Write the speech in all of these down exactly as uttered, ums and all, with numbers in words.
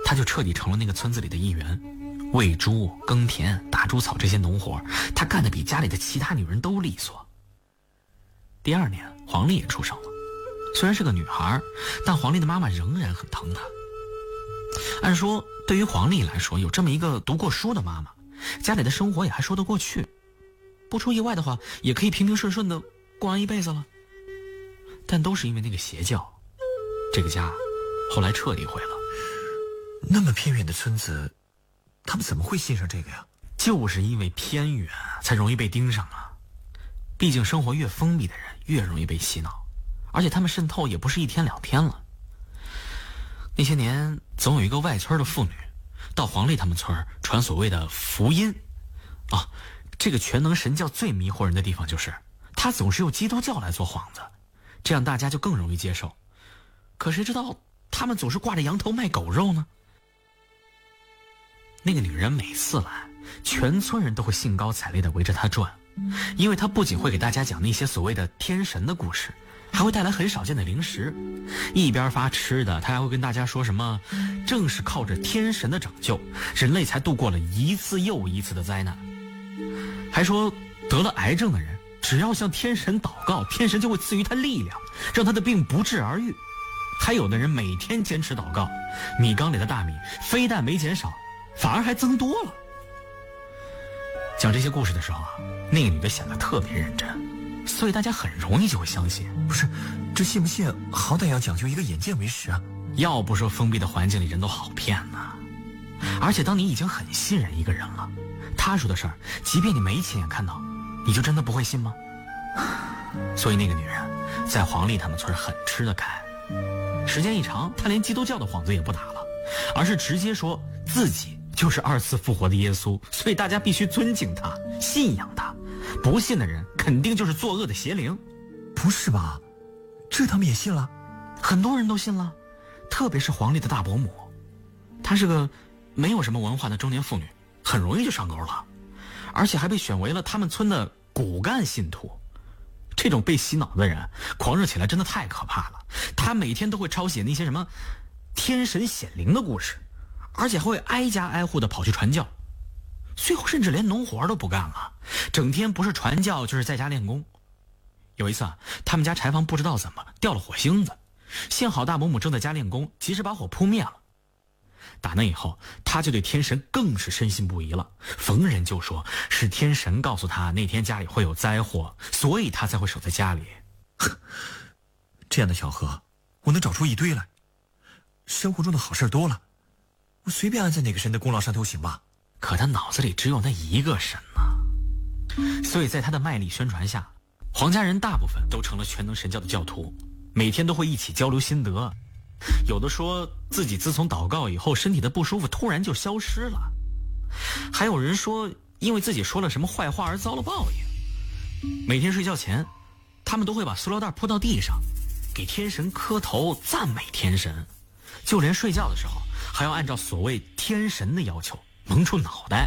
他就彻底成了那个村子里的一员，喂猪、耕田、打猪草这些农活，他干得比家里的其他女人都利索。第二年，黄丽也出生了，虽然是个女孩，但黄丽的妈妈仍然很疼她。按说，对于黄丽来说，有这么一个读过书的妈妈，家里的生活也还说得过去，不出意外的话，也可以平平顺顺的过完一辈子了。但都是因为那个邪教，这个家后来彻底毁了。 那么偏远的村子，他们怎么会信上这个呀？ 就是因为偏远才容易被盯上啊。毕竟生活越封闭的人越容易被洗脑，而且他们渗透也不是一天两天了。那些年总有一个外村的妇女到黄丽他们村传所谓的福音啊，这个全能神教最迷惑人的地方就是他总是用基督教来做幌子，这样大家就更容易接受。可谁知道他们总是挂着羊头卖狗肉呢？那个女人每次来，全村人都会兴高采烈地围着她转，因为她不仅会给大家讲那些所谓的天神的故事，还会带来很少见的零食。一边发吃的，她还会跟大家说什么正是靠着天神的拯救，人类才度过了一次又一次的灾难。还说得了癌症的人只要向天神祷告，天神就会赐予他力量，让他的病不治而愈。还有的人每天坚持祷告，米缸里的大米非但没减少，反而还增多了。讲这些故事的时候啊，那个女的显得特别认真，所以大家很容易就会相信。 不是，这信不信好歹要讲究一个眼见为实啊。 要不说封闭的环境里人都好骗呢。而且当你已经很信任一个人了，他说的事儿即便你没亲眼看到，你就真的不会信吗？所以那个女人在黄丽他们村很吃得开。时间一长，她连基督教的幌子也不打了，而是直接说自己就是二次复活的耶稣，所以大家必须尊敬他，信仰他。不信的人肯定就是作恶的邪灵。 不是吧？这他们也信了？ 很多人都信了，特别是黄丽的大伯母，她是个没有什么文化的中年妇女，很容易就上钩了，而且还被选为了他们村的骨干信徒。这种被洗脑的人狂热起来真的太可怕了，他每天都会抄写那些什么天神显灵的故事，而且还会挨家挨户的跑去传教，最后甚至连农活都不干了，整天不是传教就是在家练功。有一次啊，他们家柴房不知道怎么掉了火星子，幸好大伯母正在家练功，及时把火扑灭了。打那以后，他就对天神更是深信不疑了，逢人就说是天神告诉他那天家里会有灾祸，所以他才会守在家里。 这样的巧合我能找出一堆来，生活中的好事多了，我随便按在哪个神的功劳上都行吧。 可他脑子里只有那一个神呢，所以在他的卖力宣传下，黄家人大部分都成了全能神教的教徒，每天都会一起交流心得。有的说自己自从祷告以后身体的不舒服突然就消失了，还有人说因为自己说了什么坏话而遭了报应。每天睡觉前，他们都会把塑料袋铺到地上，给天神磕头赞美天神，就连睡觉的时候还要按照所谓天神的要求蒙住脑袋。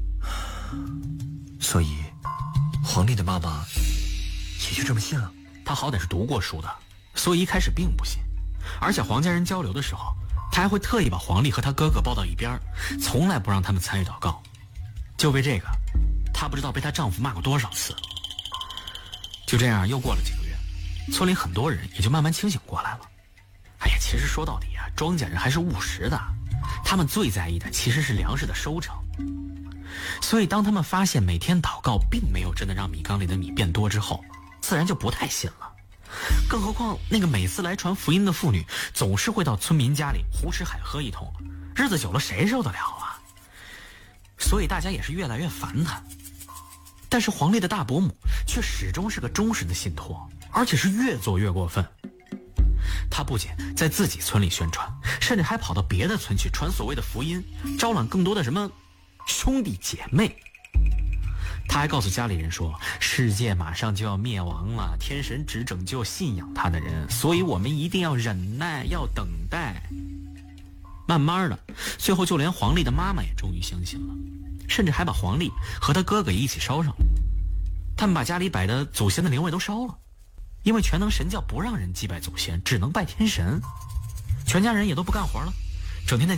所以黄丽的妈妈也就这么信了。 她好歹是读过书的，所以一开始并不信。而且黄家人交流的时候，他还会特意把黄丽和他哥哥抱到一边，从来不让他们参与祷告。就为这个，她不知道被她丈夫骂过多少次。就这样又过了几个月，村里很多人也就慢慢清醒过来了。哎呀，其实说到底啊，庄稼人还是务实的，他们最在意的其实是粮食的收成。所以当他们发现每天祷告并没有真的让米缸里的米变多之后，自然就不太信了。更何况那个每次来传福音的妇女总是会到村民家里胡吃海喝一通，日子久了谁受得了啊？所以大家也是越来越烦他。但是黄丽的大伯母却始终是个忠实的信徒，而且是越做越过分。他不仅在自己村里宣传，甚至还跑到别的村去传所谓的福音，招揽更多的什么兄弟姐妹。他还告诉家里人说，世界马上就要灭亡了，天神只拯救信仰他的人，所以我们一定要忍耐，要等待。慢慢的，最后就连黄丽的妈妈也终于相信了，甚至还把黄丽和他哥哥也一起烧上了。他们把家里摆的祖先的灵位都烧了，因为全能神教不让人祭拜祖先，只能拜天神。全家人也都不干活了，整天在